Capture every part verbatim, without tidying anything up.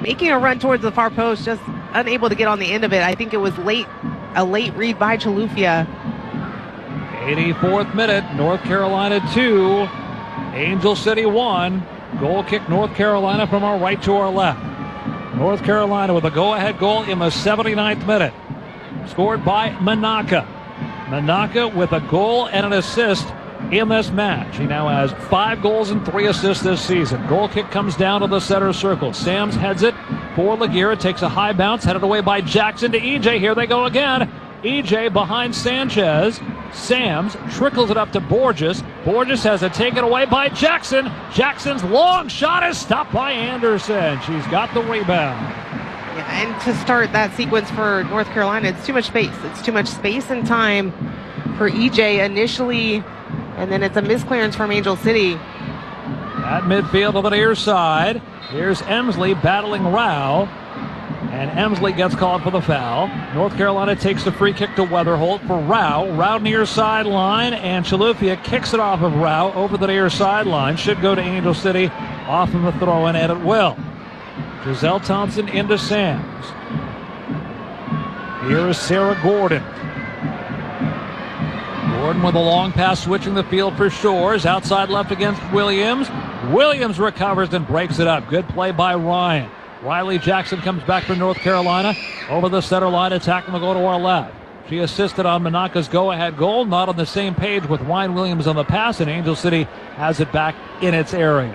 making a run towards the far post, just unable to get on the end of it. I think it was late, a late read by Chilufya. eighty-fourth minute, North Carolina two, Angel City one. Goal kick North Carolina from our right to our left. North Carolina with a go-ahead goal in the seventy-ninth minute. Scored by Manaka. Manaka with a goal and an assist in this match. He now has five goals and three assists this season. Goal kick comes down to the center circle. Sams heads it for Laguerre. Takes a high bounce, headed away by Jackson to E J. Here they go again. E J behind Sanchez. Sams trickles it up to Borges. Borges has it taken away by Jackson. Jackson's long shot is stopped by Anderson. She's got the rebound. Yeah, and to start that sequence for North Carolina, it's too much space. It's too much space and time for E J initially, and then it's a misclearance from Angel City. At midfield on the near side, here's Emsley battling Rao. And Emsley gets called for the foul. North Carolina takes the free kick to Weatherholt for Rao. Rao near sideline, and Chilufya kicks it off of Rao over the near sideline. Should go to Angel City off of a throw-in, and it will. Giselle Thompson into Sams. Here is Sarah Gordon. Gordon with a long pass switching the field for Shores. Outside left against Williams. Williams recovers and breaks it up. Good play by Ryan. Riley Jackson comes back for North Carolina over the center line, attacking the goal to our left. She assisted on Manaka's go-ahead goal, not on the same page with Ryan Williams on the pass, and Angel City has it back in its area.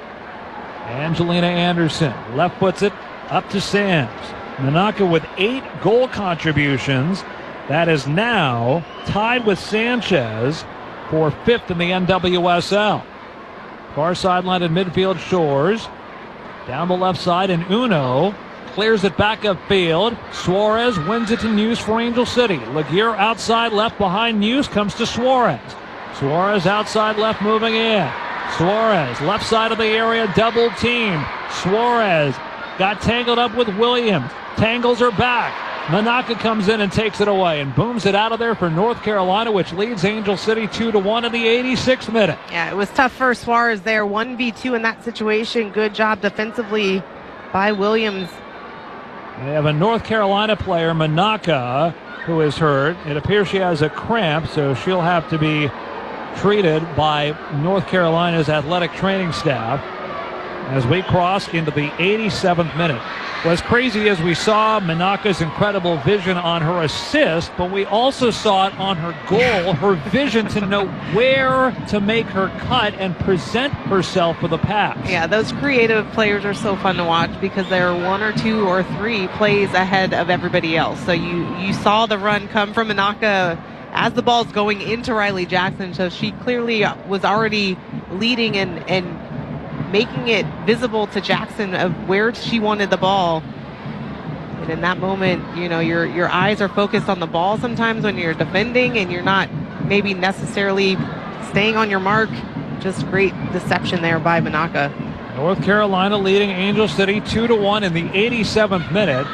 Angelina Anderson left puts it up to Sams. Manaka with eight goal contributions. That is now tied with Sanchez for fifth in the N W S L. Far sideline in midfield, Shores. Down the left side, and Uno clears it back upfield. Suarez wins it to News for Angel City. Laguerre outside left behind News, comes to Suarez. Suarez outside left moving in. Suarez left side of the area, double team. Suarez got tangled up with Williams. Tangles her back. Manaka comes in and takes it away and booms it out of there for North Carolina, which leads Angel City two to one in the eighty-sixth minute. Yeah, it was tough for Suarez there. one v two in that situation. Good job defensively by Williams. They have a North Carolina player, Manaka, who is hurt. It appears she has a cramp, so she'll have to be treated by North Carolina's athletic training staff as we cross into the eighty-seventh minute. Well, as crazy as we saw Manaka's incredible vision on her assist, but we also saw it on her goal, her vision to know where to make her cut and present herself for the pass. Yeah, those creative players are so fun to watch because they're one or two or three plays ahead of everybody else. So you, you saw the run come from Manaka as the ball's going into Riley Jackson, so she clearly was already leading and, and making it visible to Jackson of where she wanted the ball. And in that moment, you know, your your eyes are focused on the ball sometimes when you're defending and you're not maybe necessarily staying on your mark. Just great deception there by Manaka. North Carolina leading Angel City two to one in the eighty-seventh minute.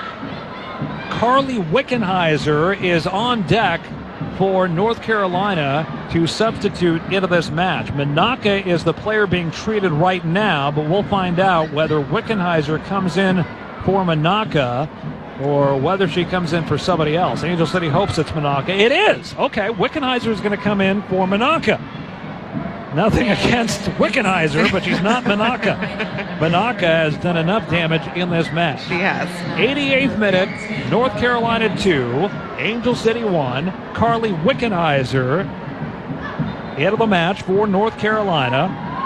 Carly Wickenheiser is on deck for North Carolina to substitute into this match. Manaka is the player being treated right now, but we'll find out whether Wickenheiser comes in for Manaka or whether she comes in for somebody else. Angel City hopes it's Manaka. It is! Okay, Wickenheiser is going to come in for Manaka. Nothing against Wickenheiser, but she's not Manaka. Manaka has done enough damage in this match. She has. eighty-eighth minute, North Carolina two, Angel City one. Carly Wickenheiser into the match for North Carolina,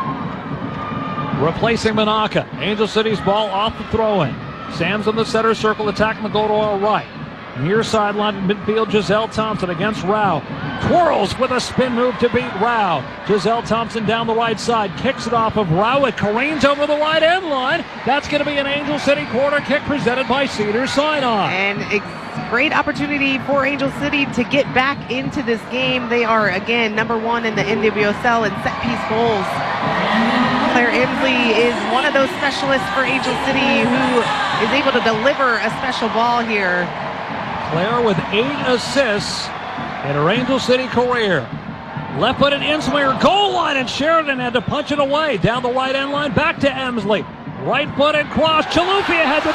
replacing Manaka. Angel City's ball off the throw-in. Sams in the center circle, attacking the goal to our right. Near sideline midfield, Giselle Thompson against Rao. Twirls with a spin move to beat Rao. Giselle Thompson down the right side, kicks it off of Rao. It careens over the right end line. That's going to be an Angel City corner kick presented by Cedar Sinai. And a great opportunity for Angel City to get back into this game. They are, again, number one in the N W S L in set-piece goals. Claire Emsley is one of those specialists for Angel City who is able to deliver a special ball here. Claire with eight assists in her Angel City career. Left-footed in-swinger, goal line, and Sheridan had to punch it away. Down the right end line, back to Emsley. Right-footed cross, Chilufya has it.